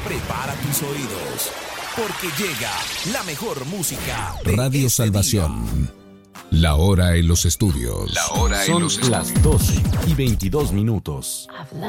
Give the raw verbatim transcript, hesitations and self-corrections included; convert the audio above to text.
Prepara tus oídos, porque llega la mejor música de Radio este Salvación. día. La hora en los estudios. La hora en Son los estudios. las doce y veintidós minutos.